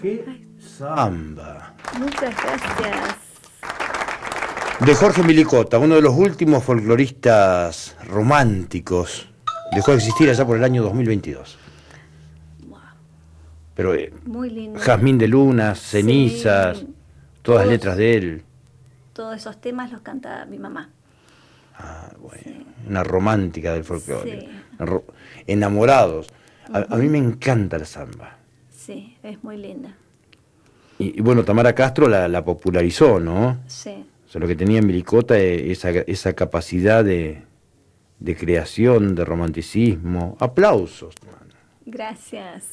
¡Qué samba! Muchas gracias. De Jorge Milicota, uno de los últimos folcloristas románticos. Dejó de existir allá por el año 2022. Wow. Pero muy lindo. Jazmín de Luna, Cenizas, Sí, todas letras de él. Todos esos temas los canta mi mamá. Ah, bueno, Sí. una romántica del folclore. Sí. Enamorados. A mí me encanta la samba. Sí, es muy linda. Y bueno, Tamara Castro la popularizó, ¿no? Sí. O sea, lo que tenía Milicota es esa capacidad de creación, de romanticismo. Aplausos. Gracias.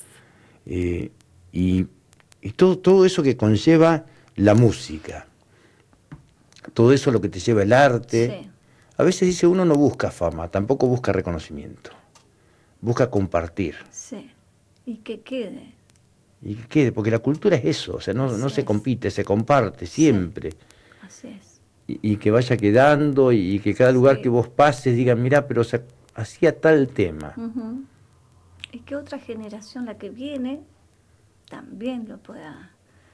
Y todo eso que conlleva la música. Todo eso lo que te lleva el arte. Sí. A veces dice uno no busca fama, tampoco busca reconocimiento. Busca compartir. Sí. Y que quede. Y que quede, porque la cultura es eso, o sea, no se es. compite, se comparte siempre. Sí. Así es. Y que vaya quedando y que cada lugar Sí. que vos pases digan, mirá, pero hacía tal tema. Ujú. Y que otra generación, la que viene, también lo pueda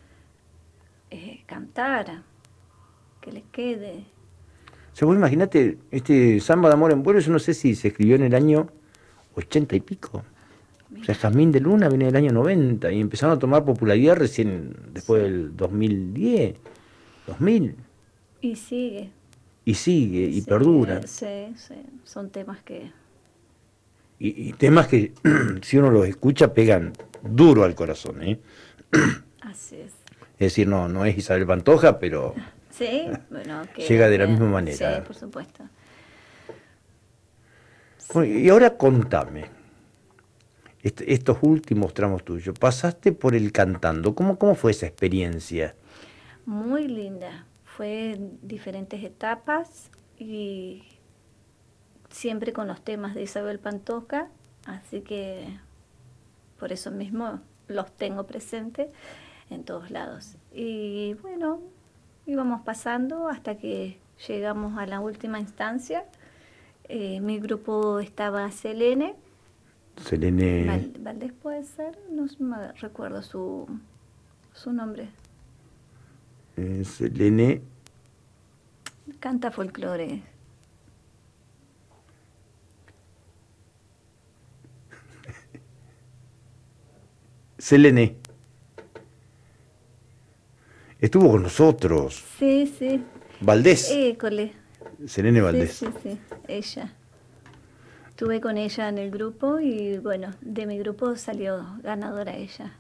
cantar, que le quede. O sea, vos imaginate, este Samba de Amor en Vuelo, yo no sé si se escribió en el año 80 y pico. O sea, Jazmín de Luna viene del año 90 y empezaron a tomar popularidad recién después del 2010, 2000. Y sigue. Y sigue, y Sí, perdura. Sí, sí. Son temas que... Y temas que, si uno los escucha, pegan duro al corazón, ¿eh? Así es. Es decir, no es Isabel Pantoja, pero Sí, bueno, que llega de la misma manera. Sí, por supuesto. Bueno, y ahora contame, estos últimos tramos tuyos, pasaste por el cantando, ¿cómo fue esa experiencia? Muy linda. Fue en diferentes etapas y siempre con los temas de Isabel Pantoja, así que por eso mismo los tengo presentes en todos lados. Y bueno, íbamos pasando hasta que llegamos a la última instancia. Mi grupo estaba Selene. Selene. Valdés puede ser, no me recuerdo su nombre. Selene. Canta folclore. Selene. Estuvo con nosotros. Sí, sí. Valdés. École. Selene Valdés. Sí, sí, sí. Ella. Estuve con ella en el grupo y bueno, de mi grupo salió ganadora ella.